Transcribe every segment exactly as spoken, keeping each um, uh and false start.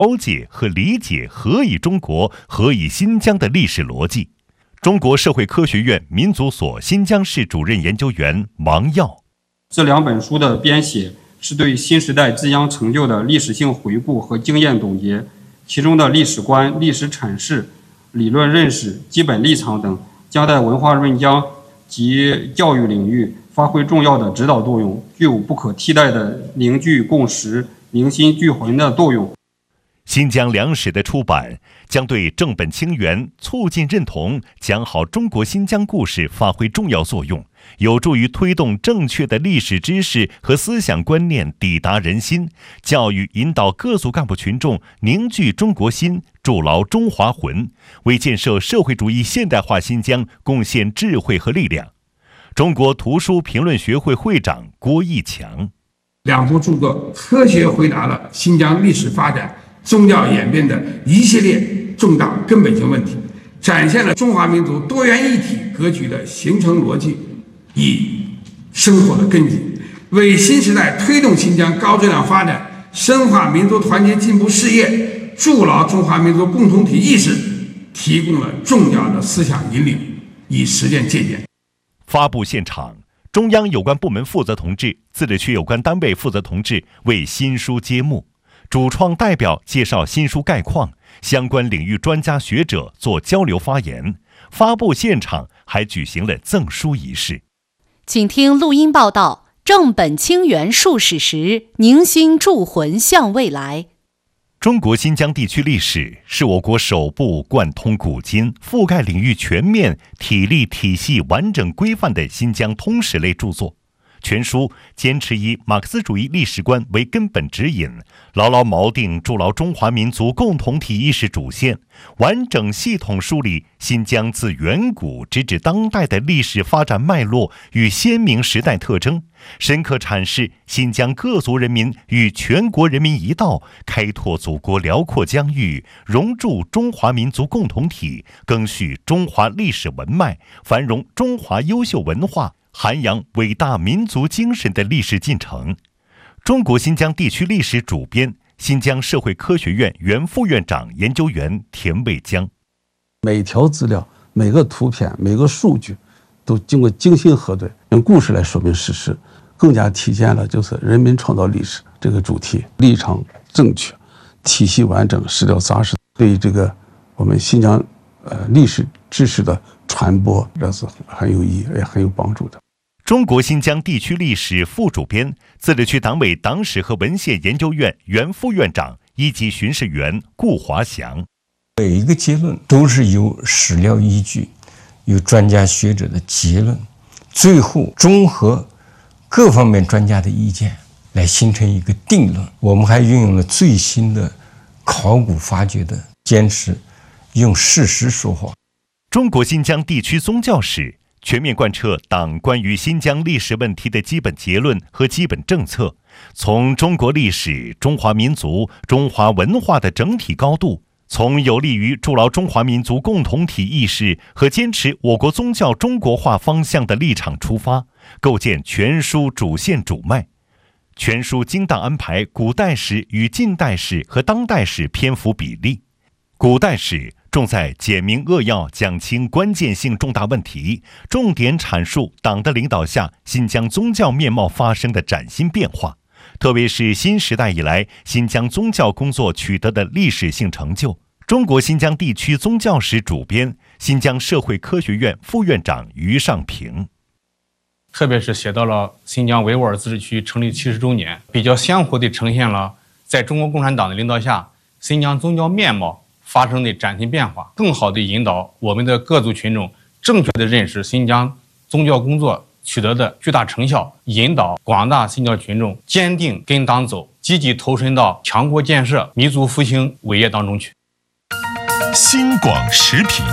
欧解和理解何以中国、何以新疆的历史逻辑。中国社会科学院民族所新疆市主任研究员王耀。 这两本书的编写是对新时代资疆成就的历史性回顾和经验总结，其中的历史观、历史阐释、理论认识、基本立场等将在文化润疆及教育领域发挥重要的指导作用，具有不可替代的凝聚共识、凝心聚魂的作用。 新疆两史的出版将对正本清源、促进认同、讲好中国新疆故事发挥重要作用，有助于推动正确的历史知识和思想观念抵达人心，教育引导各族干部群众凝聚中国心，筑牢中华魂，为建设社会主义现代化新疆贡献智慧和力量。中国图书评论学会会长郭义强。 两部著作科学回答了新疆历史发展、宗教演变的一系列重大根本性问题，展现了中华民族多元一体格局的形成逻辑与生活的根基，为新时代推动新疆高质量发展、深化民族团结进步事业、筑牢中华民族共同体意识提供了重要的思想引领与实践借鉴。 发布现场，中央有关部门负责同志、自治区有关单位负责同志为新书揭幕，主创代表介绍新书概况，相关领域专家学者做交流发言。发布现场还举行了赠书仪式。 请听录音报道：正本清源述史实，凝心铸魂向未来。 中国新疆地区历史是我国首部贯通古今、覆盖领域全面、体例体系完整规范的新疆通史类著作。全书坚持以马克思主义历史观为根本指引，牢牢锚定筑牢中华民族共同体意识主线，完整系统梳理新疆自远古直至当代的历史发展脉络与鲜明时代特征，深刻阐释新疆各族人民与全国人民一道，开拓祖国辽阔疆域，融铸中华民族共同体，赓续中华历史文脉，繁荣中华优秀文化，涵养伟大民族精神的历史进程。中国新疆地区历史主编、新疆社会科学院原副院长研究员田卫江。 每条资料、每个图片、每个数据都经过精心核对，用故事来说明事实，更加体现了就是人民创造历史这个主题，立场正确，体系完整，史料扎实，对这个我们新疆呃历史知识的传播，这是很有意义也很有帮助的。 中国新疆地区历史副主编、自治区党委党史和文献研究院原副院长、一级巡视员顾华祥。 每一个结论都是有史料依据，有专家学者的结论，最后综合各方面专家的意见来形成一个定论。我们还运用了最新的考古发掘的坚持，用事实说话。 中国新疆地区宗教史全面贯彻党关于新疆历史问题的基本结论和基本政策，从中国历史、中华民族、中华文化的整体高度，从有利于筑牢中华民族共同体意识和坚持我国宗教中国化方向的立场出发，构建全书主线主脉。全书精当安排古代史与近代史和当代史篇幅比例。古代史重在简明扼要讲清关键性重大问题，重点阐述党的领导下新疆宗教面貌发生的崭新变化，特别是新时代以来新疆宗教工作取得的历史性成就。中国新疆地区宗教史主编、新疆社会科学院副院长于尚平。 特别是写到了新疆维吾尔自治区成立七十周年，比较鲜活地呈现了在中国共产党的领导下新疆宗教面貌发生的崭新变化，更好地引导我们的各族群众正确地认识新疆宗教工作取得的巨大成效，引导广大新疆群众坚定跟党走，积极投身到强国建设、民族复兴伟业当中去。 新广时评，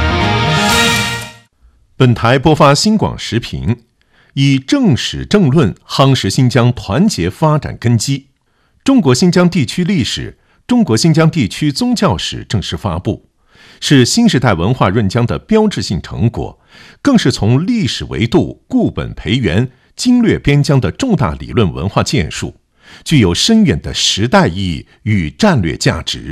本台播发新广时评，以正史正论夯实新疆团结发展根基。中国新疆地区历史、中国新疆地区宗教史正式发布，是新时代文化润疆的标志性成果，更是从历史维度固本培元、精略边疆的重大理论文化建树， 具有深远的时代意义与战略价值。